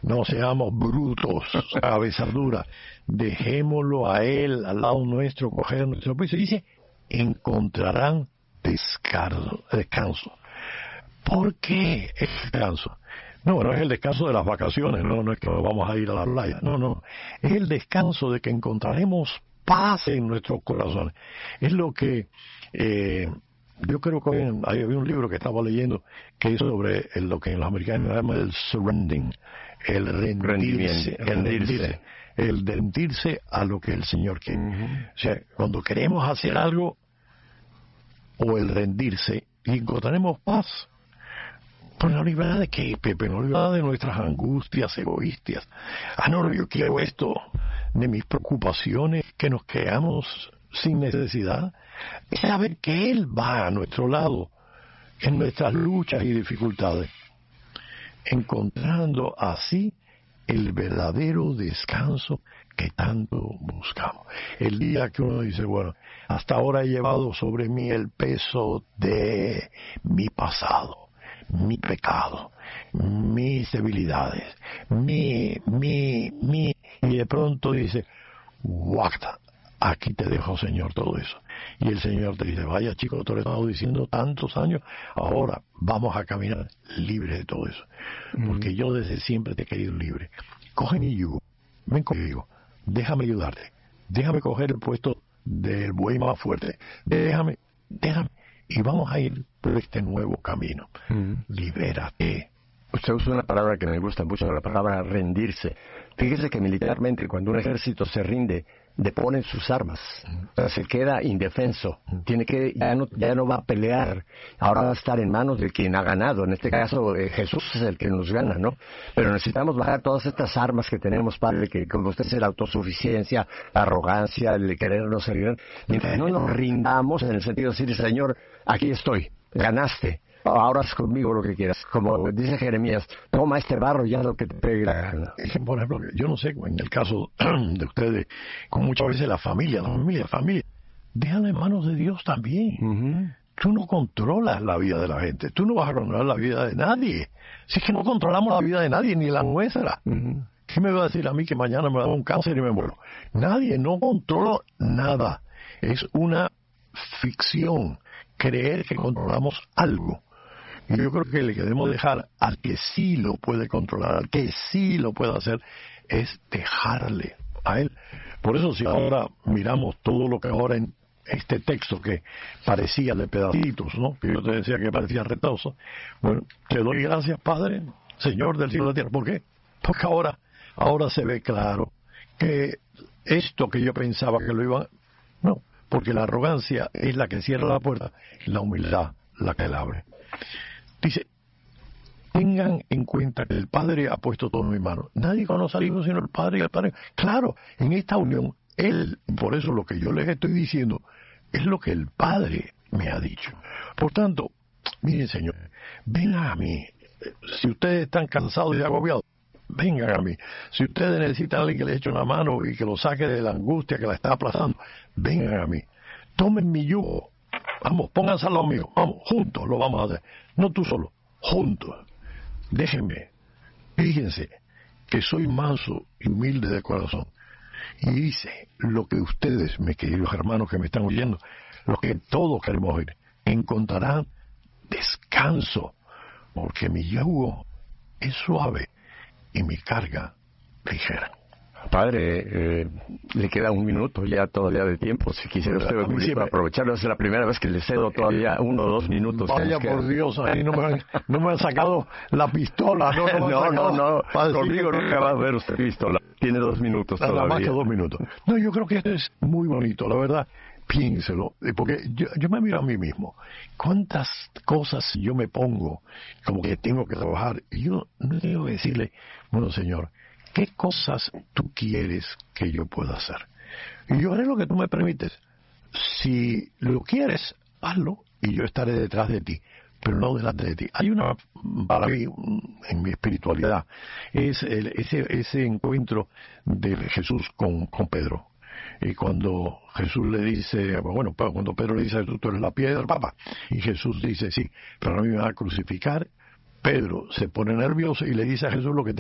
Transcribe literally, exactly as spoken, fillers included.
no seamos brutos, cabeza dura, dejémoslo a Él, al lado nuestro, coger nuestro piso. Dice, encontrarán descanso. descanso. ¿Por qué el descanso? No, no es el descanso de las vacaciones, no, no es que vamos a ir a la playa, no, no, es el descanso de que encontraremos paz en nuestros corazones. Es lo que eh, yo creo que había un libro que estaba leyendo que es sobre el, lo que en los americanos llaman el surrendering, el rendirse, el rendirse, el rendirse a lo que el Señor quiere. Uh-huh. O sea, cuando queremos hacer algo, o el rendirse, y encontraremos paz. Pues la libertad de qué, Pepe, la libertad de nuestras angustias egoístas. Ah, no, yo quiero esto, de mis preocupaciones, que nos quedamos sin necesidad. Es saber que Él va a nuestro lado en nuestras luchas y dificultades, encontrando así el verdadero descanso que tanto buscamos. El día que uno dice, bueno, hasta ahora he llevado sobre mí el peso de mi pasado, mi pecado, mis debilidades, mi, mi, mi, y de pronto dice, guarda, aquí te dejo, Señor, todo eso. Y el Señor te dice, vaya chico, te lo he estado diciendo tantos años, ahora vamos a caminar libre de todo eso. Porque mm. yo desde siempre te he querido libre. Coge mi yugo, ven conmigo, déjame ayudarte, déjame coger el puesto del buey más fuerte, déjame, déjame. Y vamos a ir por este nuevo camino. Mm. Libérate. Usted usa una palabra que me gusta mucho, la palabra rendirse. Fíjese que militarmente, cuando un ejército se rinde, deponen sus armas. O sea, se queda indefenso. Tiene que, ya no, ya no va a pelear. Ahora va a estar en manos de quien ha ganado. En este caso, eh, Jesús es el que nos gana, ¿no? Pero necesitamos bajar todas estas armas que tenemos, Padre, que como usted dice, la autosuficiencia, la arrogancia, el querernos servir. Mientras no nos rindamos, en el sentido de decir, Señor, aquí estoy, ganaste. Ahora haz conmigo lo que quieras. Como dice Jeremías, toma este barro y haz lo que te pegue la gana. Por ejemplo, yo no sé, en el caso de ustedes, con muchas veces la familia, la familia, la familia, déjala en manos de Dios también. Uh-huh. Tú no controlas la vida de la gente, tú no vas a controlar la vida de nadie. Si es que no controlamos la vida de nadie, ni la nuestra. Uh-huh. ¿Qué me va a decir a mí que mañana me da un cáncer y me muero? Nadie, no controlo nada. Es una ficción creer que controlamos algo. Y yo creo que le queremos dejar al que sí lo puede controlar, al que sí lo puede hacer, es dejarle a Él. Por eso si ahora miramos todo lo que ahora en este texto que parecía de pedacitos, ¿no? Que yo te decía que parecía retoso. Bueno, te doy gracias, Padre, Señor del cielo y de la tierra. ¿Por qué? Porque ahora, ahora se ve claro que esto que yo pensaba que lo iba... No, porque la arrogancia es la que cierra la puerta, la humildad la que la abre. Dice, tengan en cuenta que el Padre ha puesto todo en mi mano. Nadie conoce al Hijo sino el Padre y el Padre. Claro, en esta unión, Él, por eso lo que yo les estoy diciendo, es lo que el Padre me ha dicho. Por tanto, miren, Señor, vengan a mí. Si ustedes están cansados y agobiados, vengan a mí. Si ustedes necesitan a alguien que les eche una mano y que lo saque de la angustia que la está aplazando, vengan a mí. Tomen mi yugo. Vamos, pónganse a lo mío. Vamos, juntos lo vamos a hacer. No tú solo, juntos. Déjenme. Fíjense que soy manso y humilde de corazón. Y hice lo que ustedes, mis queridos hermanos que me están oyendo, lo que todos queremos oír. Encontrarán descanso, porque mi yugo es suave y mi carga ligera. Padre, eh, le queda un minuto ya todavía de tiempo. Si quisiera usted siempre aprovecharlo, es la primera vez que le cedo todavía uno o dos minutos. Vaya por Dios, ahí no me, han, no me han sacado la pistola. No, no, no, no, no. Conmigo nunca va a ver usted pistola. Tiene dos minutos todavía. Nada más que dos minutos. No, yo creo que esto es muy bonito, la verdad. Piénselo, porque yo, yo me miro a mí mismo. ¿Cuántas cosas yo me pongo como que tengo que trabajar? Y yo no debo decirle, bueno, Señor, ¿qué cosas tú quieres que yo pueda hacer? Y yo haré lo que tú me permites. Si lo quieres, hazlo y yo estaré detrás de ti, pero no delante de ti. Hay una, para mí, en mi espiritualidad, es el, ese, ese encuentro de Jesús con, con Pedro. Y cuando Jesús le dice, bueno, cuando Pedro le dice, tú eres la piedra, papá, y Jesús dice, sí, pero a mí me va a crucificar. Pedro se pone nervioso y le dice a Jesús lo que